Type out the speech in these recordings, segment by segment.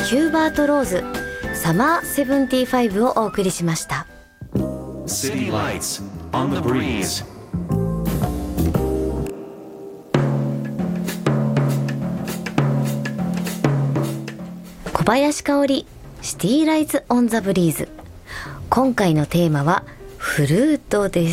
ヒューバート・ローズサマー75をお送りしました。 City Lights on the Breeze。 小林香織シティライズオンザブリーズ。今回のテーマはフルートです。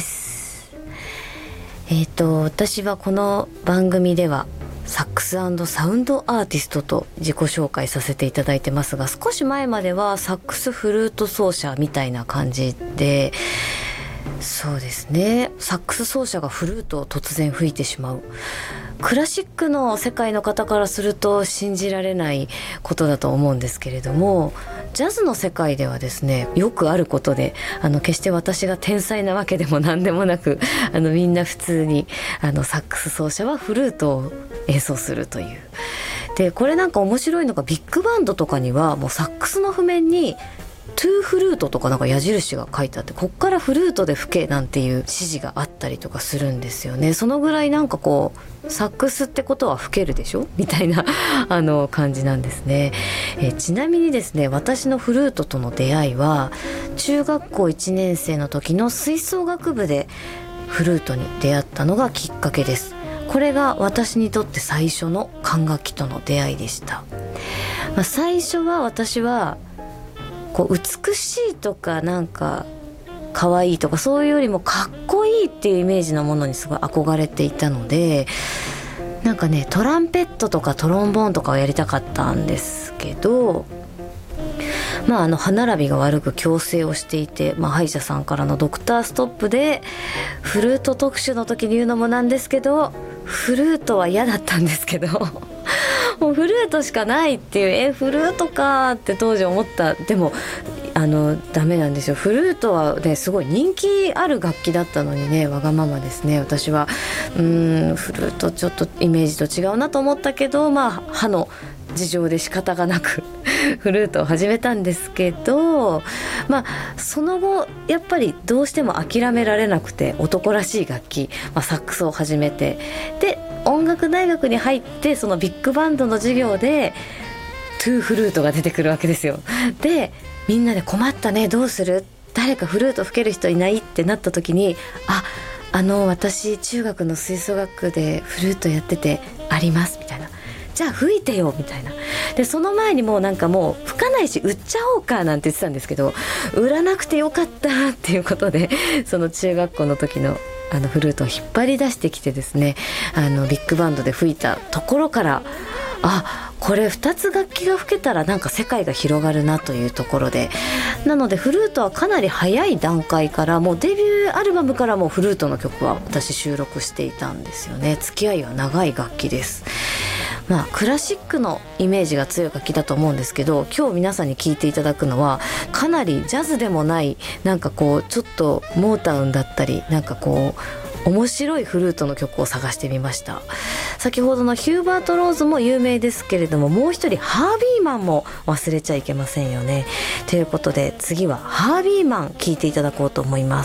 私はこの番組ではサックス&サウンドアーティストと自己紹介させていただいてますが、少し前まではサックスフルート奏者みたいな感じで、そうですね、サックス奏者がフルートを突然吹いてしまう、クラシックの世界の方からすると信じられないことだと思うんですけれども、ジャズの世界ではですねよくあることで、決して私が天才なわけでも何でもなく、みんな普通にサックス奏者はフルートを演奏するという。でこれなんか面白いのが、ビッグバンドとかにはもうサックスの譜面にトゥーフルートとかなんか矢印が書いてあって、こっからフルートで吹けなんていう指示があったりとかするんですよね。そのぐらいなんかこうサックスってことは吹けるでしょみたいな感じなんですね。ちなみにですね、私のフルートとの出会いは中学校1年生の時の吹奏楽部でフルートに出会ったのがきっかけです。これが私にとって最初の管楽器との出会いでした。最初は私はこう美しいとかなんか可愛いとかそういうよりもかっこいいっていうイメージのものにすごい憧れていたので、なんかねトランペットとかトロンボーンとかをやりたかったんですけど、歯並びが悪く矯正をしていて、歯医者さんからのドクターストップでフルート特集の時に言うのもなんですけど、フルートは嫌だったんですけどもうフルートしかないっていう、フルートかって当時思った。でもダメなんですよ。フルートはねすごい人気ある楽器だったのにね、わがままですね。私はフルートちょっとイメージと違うなと思ったけど、歯の事情で仕方がなくフルートを始めたんですけど、その後やっぱりどうしても諦められなくて、男らしい楽器、サックスを始めて、で音楽大学に入って、そのビッグバンドの授業でトゥーフルートが出てくるわけですよ。でみんなで困ったね、どうする、誰かフルート吹ける人いないってなった時に、私中学の吹奏楽でフルートやっててありますみたいな、じゃあ吹いてよみたいな。でその前にもうなんかもう吹かないし売っちゃおうかなんて言ってたんですけど、売らなくてよかったっていうことで、その中学校の時のフルートを引っ張り出してきてですね、ビッグバンドで吹いたところから、これ2つ楽器が吹けたらなんか世界が広がるなというところで、なのでフルートはかなり早い段階から、もうデビューアルバムからもフルートの曲は私収録していたんですよね。付き合いは長い楽器です。クラシックのイメージが強い楽器だと思うんですけど、今日皆さんに聴いていただくのはかなりジャズでもない、なんかこうちょっとモータウンだったり、なんかこう面白いフルートの曲を探してみました。先ほどのヒューバート・ローズも有名ですけれども、もう一人ハービーマンも忘れちゃいけませんよね。ということで次はハービーマン聴いていただこうと思います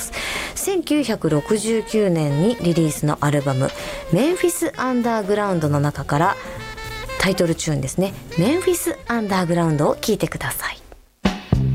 。1969年にリリースのアルバムメンフィス・アンダーグラウンドの中からタイトルチューンですね、メンフィス・アンダーグラウンドを聴いてください。